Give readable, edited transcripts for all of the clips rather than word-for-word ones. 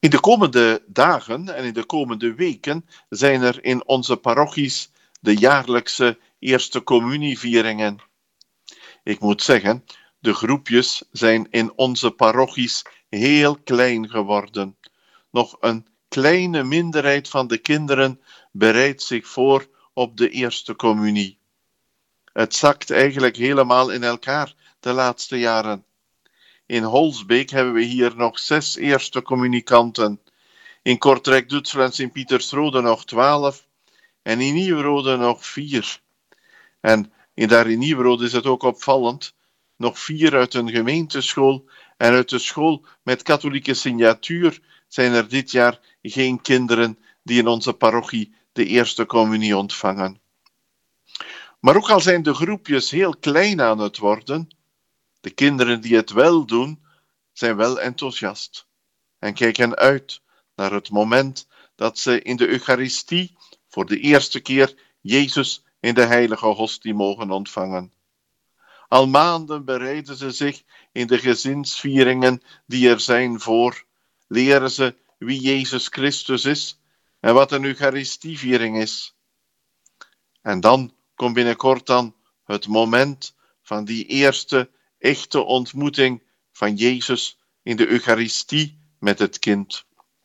In de komende dagen en in de komende weken zijn er in onze parochies de jaarlijkse eerste communievieringen. Ik moet zeggen, de groepjes zijn in onze parochies heel klein geworden. Nog een kleine minderheid van de kinderen bereidt zich voor op de eerste communie. Het zakt eigenlijk helemaal in elkaar de laatste jaren. In Holsbeek hebben we hier nog 6 eerste communicanten. In Kortrijk-Duitsel en Sint-Pietersrode nog 12. En in Nieuwerode nog 4. En in Nieuwerode is het ook opvallend. Nog 4 uit een gemeenteschool. En uit de school met katholieke signatuur zijn er dit jaar geen kinderen die in onze parochie de eerste communie ontvangen. Maar ook al zijn de groepjes heel klein aan het worden, de kinderen die het wel doen, zijn wel enthousiast en kijken uit naar het moment dat ze in de Eucharistie voor de eerste keer Jezus in de heilige hostie mogen ontvangen. Al maanden bereiden ze zich in de gezinsvieringen die er zijn voor, leren ze wie Jezus Christus is en wat een Eucharistieviering is. En dan komt binnenkort dan het moment van die eerste echte ontmoeting van Jezus in de Eucharistie met het kind.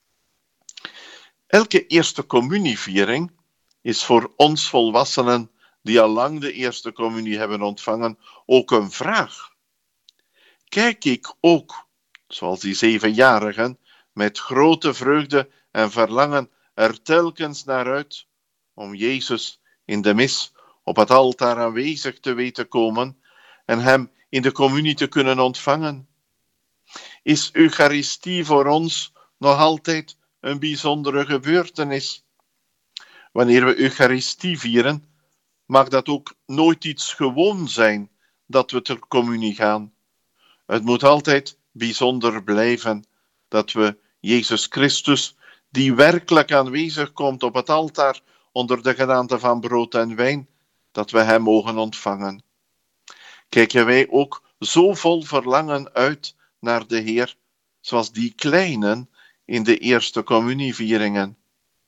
Elke eerste communieviering is voor ons volwassenen die al lang de eerste communie hebben ontvangen ook een vraag. Kijk ik ook, zoals die 7-jarigen, met grote vreugde en verlangen er telkens naar uit om Jezus in de mis op het altaar aanwezig te weten komen en hem in de communie te kunnen ontvangen? Is Eucharistie voor ons nog altijd een bijzondere gebeurtenis? Wanneer we Eucharistie vieren, mag dat ook nooit iets gewoon zijn dat we ter communie gaan. Het moet altijd bijzonder blijven dat we Jezus Christus, die werkelijk aanwezig komt op het altaar onder de gedaante van brood en wijn, dat we hem mogen ontvangen. Kijken wij ook zo vol verlangen uit naar de Heer, zoals die kleinen in de eerste communievieringen.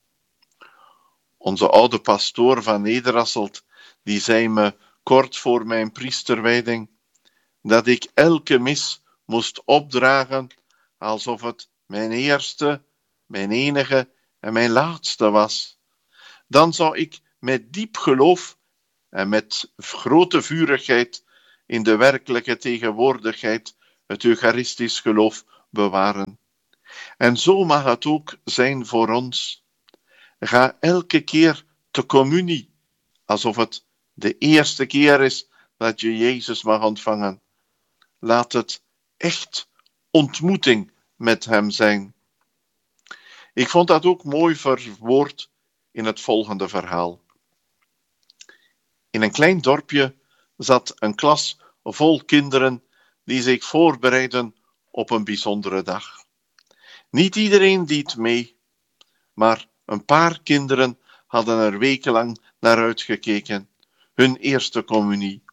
Onze oude pastoor van Nederasselt, die zei me kort voor mijn priesterwijding dat ik elke mis moest opdragen alsof het mijn eerste, mijn enige en mijn laatste was. Dan zou ik met diep geloof en met grote vurigheid in de werkelijke tegenwoordigheid het Eucharistisch geloof bewaren. En zo mag het ook zijn voor ons. Ga elke keer te communie, alsof het de eerste keer is dat je Jezus mag ontvangen. Laat het echt ontmoeting met hem zijn. Ik vond dat ook mooi verwoord in het volgende verhaal. In een klein dorpje zat een klas vol kinderen die zich voorbereiden op een bijzondere dag. Niet iedereen deed mee, maar een paar kinderen hadden er wekenlang naar uitgekeken, hun eerste communie.